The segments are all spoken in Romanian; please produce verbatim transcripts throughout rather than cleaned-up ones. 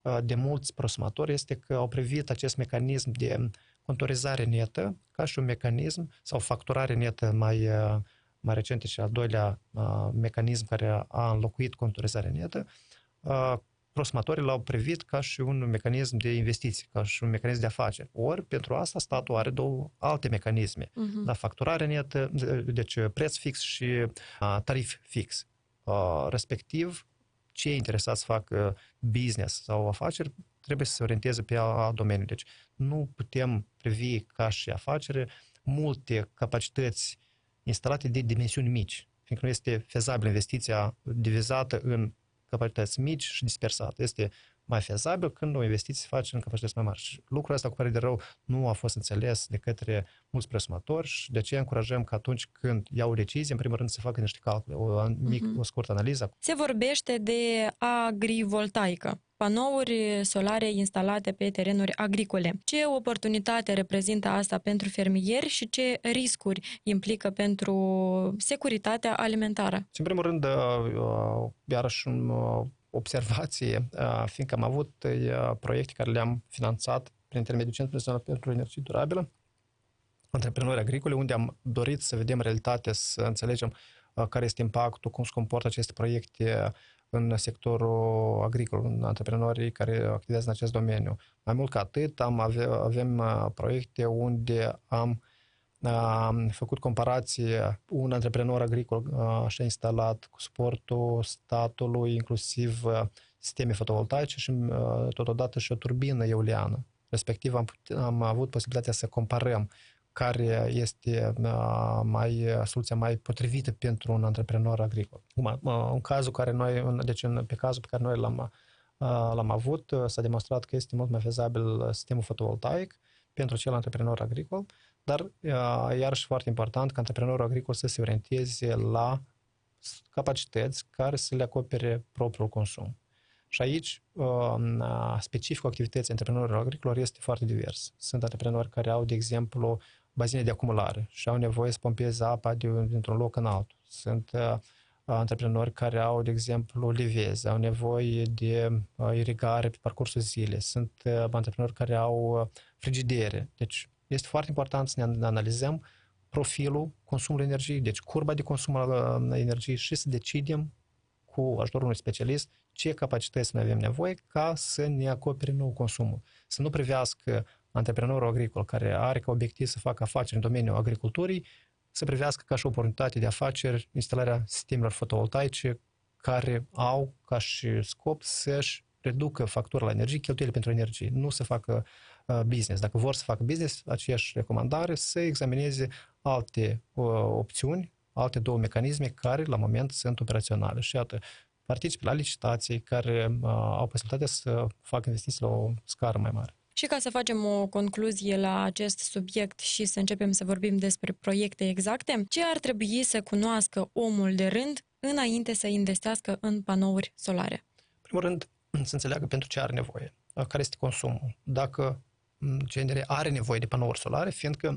de mulți prosumatori este că au privit acest mecanism de contorizare netă ca și un mecanism sau facturare netă mai, mai recent și al doilea mecanism care a înlocuit contorizarea netă. Prosumatorii l-au privit ca și un mecanism de investiții, ca și un mecanism de afaceri. Ori, pentru asta, statul are două alte mecanisme. Uh-huh. Da, facturare netă, deci preț fix și uh, tarif fix. Uh, respectiv, cei interesați să facă business sau afaceri trebuie să se orienteze pe a domeniu. Deci, nu putem privi ca și afacere multe capacități instalate de dimensiuni mici, fiindcă nu este fezabil investiția divizată în capacități mici și dispersate. Este mai fezabil când o investiție se face în capacități mai mari. Și lucrul ăsta, cu părere de rău, nu a fost înțeles de către mulți prosumatori și de aceea încurajăm că atunci când iau o decizie, în primul rând să facă niște calcule, o, mic, uh-huh. o scurtă analiză. Se vorbește de agrivoltaică, panouri solare instalate pe terenuri agricole. Ce oportunitate reprezintă asta pentru fermieri și ce riscuri implică pentru securitatea alimentară? Și în primul rând, iarăși un observație, fiindcă am avut proiecte care le-am finanțat prin intermediul Centrului Național pentru Energie Durabilă, antreprenori agricole, unde am dorit să vedem realitatea, să înțelegem care este impactul, cum se comportă aceste proiecte în sectorul agricol, în antreprenorii care activează în acest domeniu. Mai mult ca atât, am ave, avem proiecte unde am Am făcut comparație, un antreprenor agricol și-a instalat cu suportul statului, inclusiv sisteme fotovoltaice și totodată și o turbină eoliană. Respectiv am, put- am avut posibilitatea să comparăm care este mai, soluția mai potrivită pentru un antreprenor agricol. În cazul care noi, deci în, pe cazul pe care noi l-am, l-am avut, s-a demonstrat că este mult mai fezabil sistemul fotovoltaic pentru acel antreprenor agricol, dar iarăși foarte important ca antreprenorul agricol să se orienteze la capacități care să le acopere propriul consum. Și aici specificul activității antreprenorilor agricoli este foarte divers. Sunt antreprenori care au, de exemplu, bazine de acumulare și au nevoie să pompeze apa dintr-un loc în altul. Sunt antreprenori care au, de exemplu, livezi, au nevoie de irigare pe parcursul zilei. Sunt antreprenori care au frigidere. Deci este foarte important să ne analizăm profilul consumului energiei, deci curba de consum al energiei și să decidem cu ajutorul unui specialist ce capacități noi avem nevoie ca să ne acopere nou consumul. Să nu privească antreprenorul agricol care are ca obiectiv să facă afaceri în domeniul agriculturii, să privească ca și oportunitate de afaceri instalarea sistemelor fotovoltaice care au ca și scop să-și reducă factura la energie, cheltuielile pentru energie, nu să facă uh, business. Dacă vor să facă business, aceeași recomandare, să examineze alte uh, opțiuni, alte două mecanisme care la moment sunt operaționale. Și iată, participă la licitații care uh, au posibilitatea să facă investiții la o scară mai mare. Și ca să facem o concluzie la acest subiect și să începem să vorbim despre proiecte exacte, ce ar trebui să cunoască omul de rând înainte să investească în panouri solare? În primul rând, să înțeleagă pentru ce are nevoie, care este consumul. Dacă genere are nevoie de panouri solare, fiindcă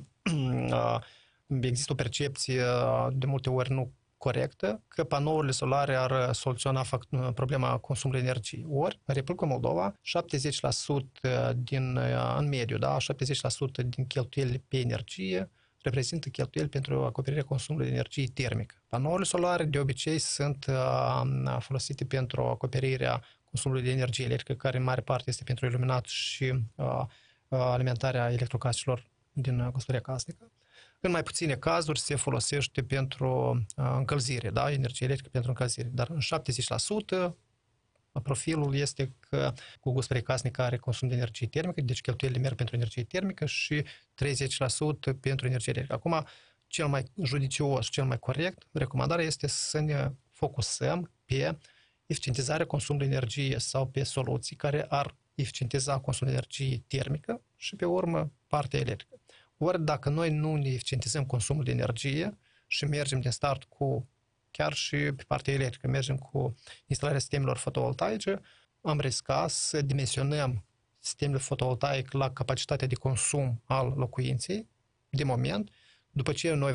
există o percepție de multe ori nu corectă că panourile solare ar soluționa problema consumului energiei. Ori, în Republica Moldova, șaptezeci la sută din, în mediu, da, șaptezeci la sută din cheltuielile pe energie reprezintă cheltuieli pentru acoperirea consumului de energie termică. Panourile solare, de obicei, sunt folosite pentru acoperirea consumului de energie electrică, care în mare parte este pentru iluminat și uh, alimentarea electrocaselor din gospodăria casnică. În mai puține cazuri se folosește pentru uh, încălzire, da? Energie electrică pentru încălzire. Dar în șaptezeci la sută profilul este că cu gospodăria casnică are consum de energie termică, deci cheltuielile merg pentru energie termică și treizeci la sută pentru energie electrică. Acum, cel mai judicios, cel mai corect, recomandarea este să ne focusăm pe eficientizarea consumului de energie sau pe soluții care ar eficientiza consumul de energie termică și pe urmă partea electrică. Ori dacă noi nu ne eficientizăm consumul de energie și mergem din start cu chiar și pe partea electrică, mergem cu instalarea sistemelor fotovoltaice, am riscat să dimensionăm sistemele fotovoltaice la capacitatea de consum al locuinței de moment. După ce noi vom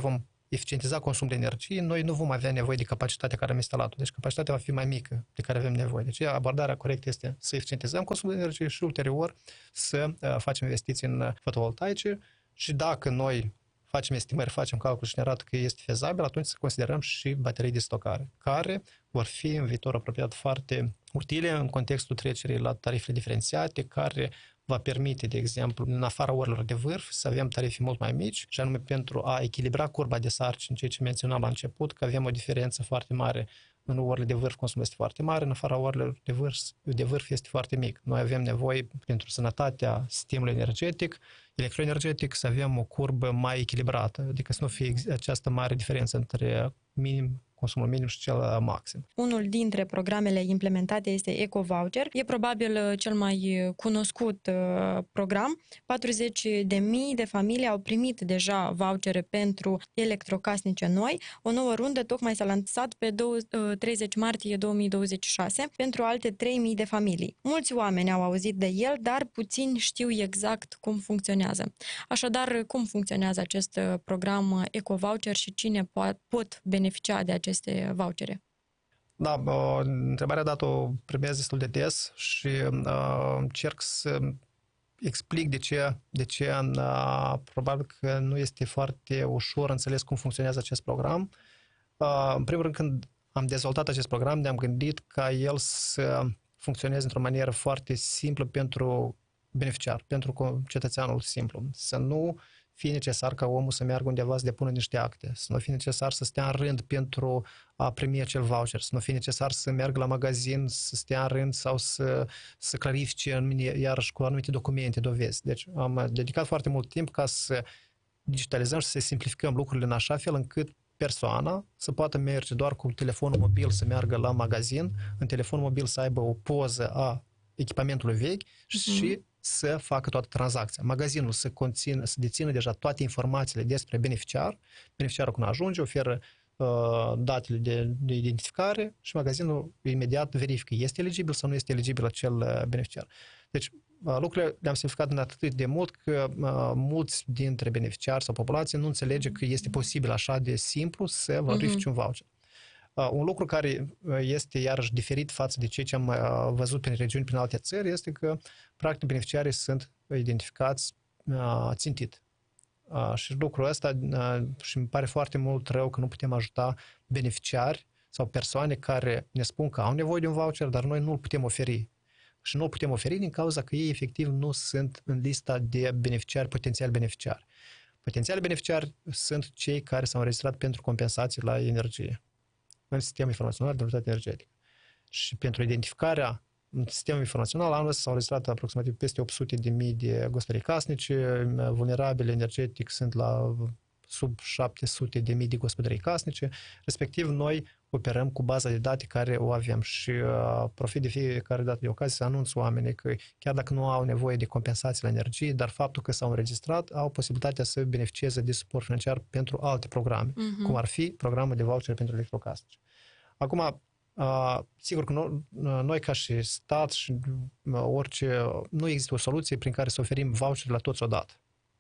eficientiza consumul de energie, noi nu vom avea nevoie de capacitatea care am instalat-o. Deci capacitatea va fi mai mică de care avem nevoie. Deci abordarea corectă este să eficientizăm consumul de energie și ulterior să facem investiții în fotovoltaice și dacă noi facem estimări, facem calcul și ne arată că este fezabil, atunci să considerăm și baterii de stocare, care vor fi în viitor apropiat foarte utile în contextul trecerii la tarife diferențiate, care va permite, de exemplu, în afara orelor de vârf, să avem tarife mult mai mici, și anume pentru a echilibra curba de sarcini, ceea ce menționam la început, că avem o diferență foarte mare. În orele de vârf consumul este foarte mare, în afara orelor de vârf, de vârf este foarte mic. Noi avem nevoie, pentru sănătatea sistemului energetic, electroenergetic, să avem o curbă mai echilibrată, adică să nu fie această mare diferență între minim, consumul minim și cel maxim. Unul dintre programele implementate este EcoVoucher. E probabil cel mai cunoscut program. patruzeci de mii de familii au primit deja vouchere pentru electrocasnice noi. O nouă rundă tocmai s-a lansat pe treizeci martie două mii douăzeci și șase pentru alte trei mii de familii. Mulți oameni au auzit de el, dar puțini știu exact cum funcționează. Așadar, cum funcționează acest program EcoVoucher și cine pot beneficia de acest aceste vouchere? Da, întrebarea dată o primesc destul de des și uh, încerc să explic de ce, de ce uh, probabil că nu este foarte ușor înțeles cum funcționează acest program. Uh, în primul rând, când am dezvoltat acest program, ne-am gândit ca el să funcționeze într-o manieră foarte simplă pentru beneficiar, pentru cetățeanul simplu. Să nu fie necesar ca omul să meargă undeva să depună niște acte, să nu fie necesar să stea în rând pentru a primi acel voucher, să nu fie necesar să meargă la magazin, să stea în rând sau să, să clarifice iarăși cu anumite documente, dovezi. Deci am dedicat foarte mult timp ca să digitalizăm și să simplificăm lucrurile în așa fel încât persoana să poată merge doar cu telefonul mobil să meargă la magazin, în telefonul mobil să aibă o poză a echipamentului vechi și mm-hmm. să facă toată tranzacția. Magazinul să conțină, să dețină deja toate informațiile despre beneficiar. Beneficiarul când ajunge oferă uh, datele de, de identificare și magazinul imediat verifică este eligibil sau nu este eligibil acel uh, beneficiar. Deci uh, lucrurile le-am simplificat atât de mult că uh, mulți dintre beneficiari sau populație nu înțelege că este posibil așa de simplu să valorifice mm-hmm. un voucher. Uh, un lucru care este iarăși diferit față de ceea ce am uh, văzut prin regiuni, prin alte țări, este că, practic, beneficiarii sunt identificați uh, țintit. Uh, și lucrul ăsta, uh, și îmi pare foarte mult rău că nu putem ajuta beneficiari sau persoane care ne spun că au nevoie de un voucher, dar noi nu îl putem oferi. Și nu îl putem oferi din cauza că ei, efectiv, nu sunt în lista de beneficiari, potențiali beneficiari. Potențiali beneficiari sunt cei care s-au înregistrat pentru compensații la energie în sistemul informațional de unitate energetică. Și pentru identificarea în sistemul informațional, anul ăsta s-au înregistrat aproximativ peste opt sute de mii de gospodării casnice, vulnerabile energetic sunt la sub șapte sute de mii de gospodării casnice, respectiv noi operăm cu baza de date care o avem și uh, profit de fiecare dată de ocazie să anunț oamenii că chiar dacă nu au nevoie de compensații la energie, dar faptul că s-au înregistrat, au posibilitatea să beneficieze de suport financiar pentru alte programe, uh-huh. cum ar fi programul de voucher pentru electrocasnice. Acum, uh, sigur că no, noi ca și stat și uh, orice, nu există o soluție prin care să oferim voucher la toți odată.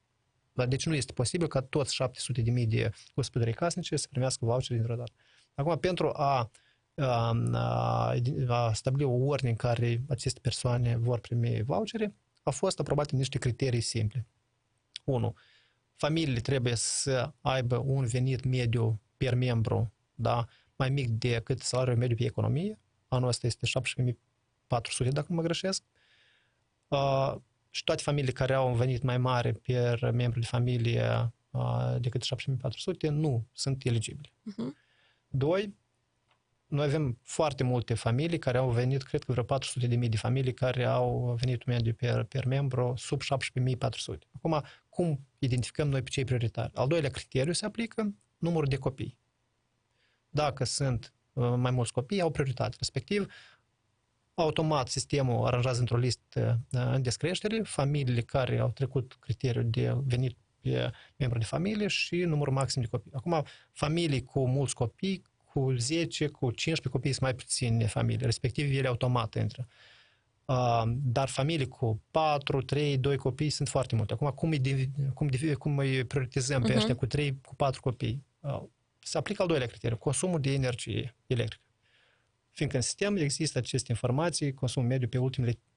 Deci nu este posibil ca toți șapte sute de mii de gospodării casnice să primească voucher dintr-o dată. Acum, pentru a, a, a stabili o ordine în care aceste persoane vor primi vouchere, au fost aprobate niște criterii simple. unu. Familiile trebuie să aibă un venit mediu per membru, da, mai mic decât salariul mediu pe economie. Anul ăsta este șaptesprezece mii patru sute, dacă nu mă greșesc. Uh, și toate familiile care au un venit mai mare per membru de familie uh, decât șaptesprezece mii patru sute nu sunt eligibili. Uh-huh. Doi, noi avem foarte multe familii care au venit, cred că vreo patru sute de mii de familii care au venit mediu per, per membru sub șaptesprezece mii patru sute. Acum, cum identificăm noi pe cei prioritari? Al doilea criteriu se aplică numărul de copii. Dacă sunt uh, mai mulți copii, au prioritate. Respectiv, automat sistemul aranjează într-o listă uh, în descreștere familiile care au trecut criteriul de venit pe membru de familie și numărul maxim de copii. Acum, familii cu mulți copii, cu zece, cu cincisprezece copii sunt mai puține familii, respectiv ele automat intră. Uh, dar familii cu patru, trei, doi copii sunt foarte multe. Acum, cum îi, cum, cum îi prioritizăm pe uh-huh. ăștia cu trei, cu patru copii? se aplică al doilea criteriu, consumul de energie electrică. Fiindcă în sistem există aceste informații, consumul mediu pe ultimele